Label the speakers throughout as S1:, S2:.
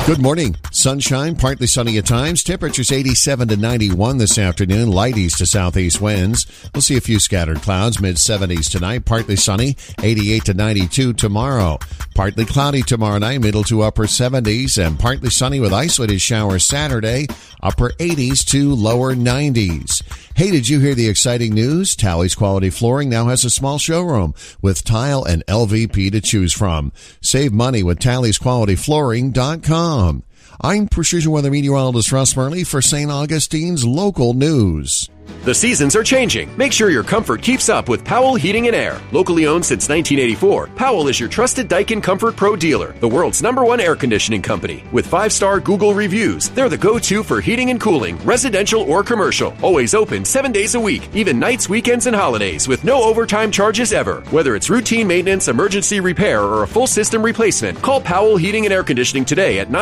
S1: Good morning. Sunshine, partly sunny at times. Temperatures 87 to 91 this afternoon. Light east to southeast winds. We'll see a few scattered clouds. Mid-70s tonight. Partly sunny. 88 to 92 tomorrow. Partly cloudy tomorrow night. Middle to upper 70s. And partly sunny with isolated showers Saturday. Upper 80s to lower 90s. Hey, did you hear the exciting news? Tally's Quality Flooring now has a small showroom with tile and LVP to choose from. Save money with TallysQualityFlooring.com. I'm Precision Weather Meteorologist Russ Murley for St. Augustine's local news.
S2: The seasons are changing. Make sure your comfort keeps up with Powell Heating and Air. Locally owned since 1984, Powell is your trusted Daikin Comfort Pro dealer, the world's #1 air conditioning company. With 5-star Google reviews, they're the go-to for heating and cooling, residential or commercial. Always open 7 days a week, even nights, weekends, and holidays, with no overtime charges ever. Whether it's routine maintenance, emergency repair, or a full system replacement, call Powell Heating and Air Conditioning today at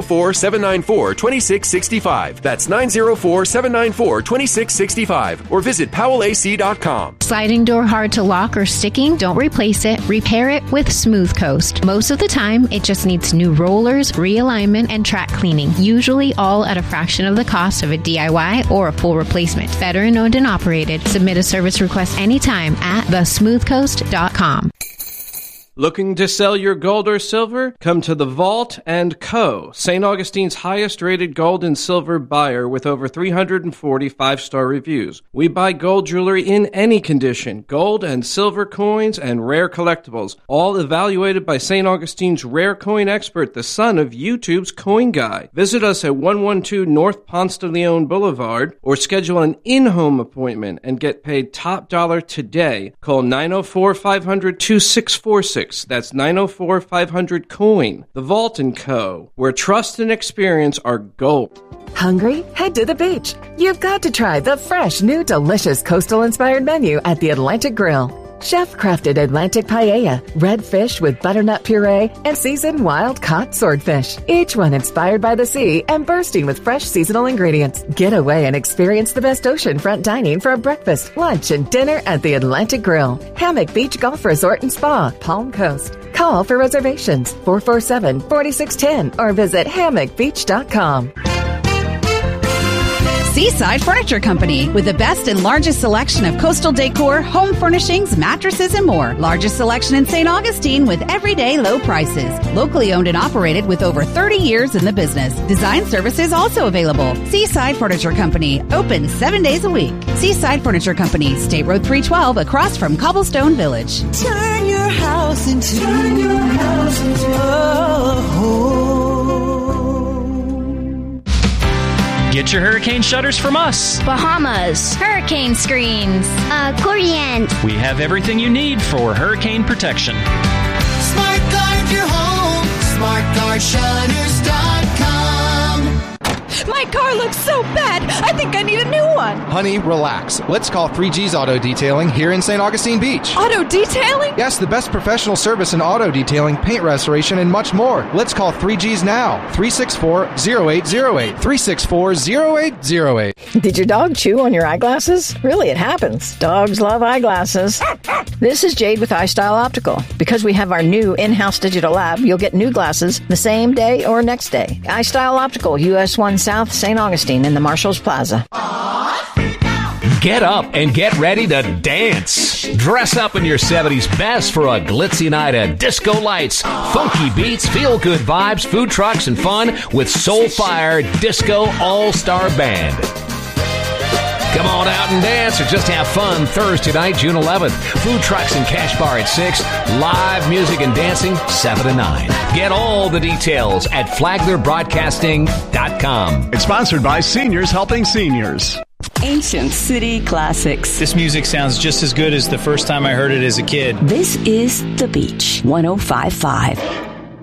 S2: 904-794-2665. That's 904-794-2665. Or visit PowellAC.com.
S3: Sliding door hard to lock or sticking? Don't replace it. Repair it with Smooth Coast. Most of the time, it just needs new rollers, realignment, and track cleaning. Usually all at a fraction of the cost of a DIY or a full replacement. Veteran owned and operated. Submit a service request anytime at thesmoothcoast.com.
S4: Looking to sell your gold or silver? Come to The Vault & Co., St. Augustine's highest-rated gold and silver buyer with over 340 5-star reviews. We buy gold jewelry in any condition, gold and silver coins and rare collectibles, all evaluated by St. Augustine's rare coin expert, the son of YouTube's Coin Guy. Visit us at 112 North Ponce de Leon Boulevard or schedule an in-home appointment and get paid top dollar today. Call 904-500-2646. That's 904-500-COIN. The Vault & Co., where trust and experience are gold.
S5: Hungry? Head to the beach. You've got to try the fresh, new, delicious coastal-inspired menu at the Atlantic Grill. Chef-crafted Atlantic paella, red fish with butternut puree, and seasoned wild-caught swordfish. Each one inspired by the sea and bursting with fresh seasonal ingredients. Get away and experience the best oceanfront dining for a breakfast, lunch, and dinner at the Atlantic Grill. Hammock Beach Golf Resort and Spa, Palm Coast. Call for reservations 447-4610 or visit hammockbeach.com.
S6: Seaside Furniture Company, with the best and largest selection of coastal decor, home furnishings, mattresses, and more. Largest selection in St. Augustine with everyday low prices. Locally owned and operated with over 30 years in the business. Design services also available. Seaside Furniture Company, open 7 days a week. Seaside Furniture Company, State Road 312, across from Cobblestone Village.
S7: Turn your house into a home.
S8: Get your hurricane shutters from us.
S9: Bahamas, hurricane screens, Corient.
S8: We have everything you need for hurricane protection.
S7: Smart Guard your home. SmartGuardShutters.com.
S6: My car looks so bad. I think I need a new one.
S10: Honey, relax. Let's call 3G's Auto Detailing here in St. Augustine Beach.
S6: Auto detailing?
S10: Yes, the best professional service in auto detailing, paint restoration, and much more. Let's call 3G's now. 364-0808. 364-0808.
S11: Did your dog chew on your eyeglasses? Really, it happens. Dogs love eyeglasses. This is Jade with iStyle Optical. Because we have our new in-house digital lab, you'll get new glasses the same day or next day. iStyle Optical, US 1 South, St. Augustine in the Marshalls Plaza.
S12: Get up and get ready to dance. Dress up in your 70s best for a glitzy night of disco lights, funky beats, feel-good vibes, food trucks, and fun with Soulfire Disco All-Star Band. Come on out and dance or just have fun Thursday night, June 11th. Food trucks and cash bar at 6. Live music and dancing 7 to 9. Get all the details at flaglerbroadcasting.com.
S13: It's sponsored by Seniors Helping Seniors.
S14: Ancient City Classics.
S15: This music sounds just as good as the first time I heard it as a kid.
S14: This is The Beach 105.5.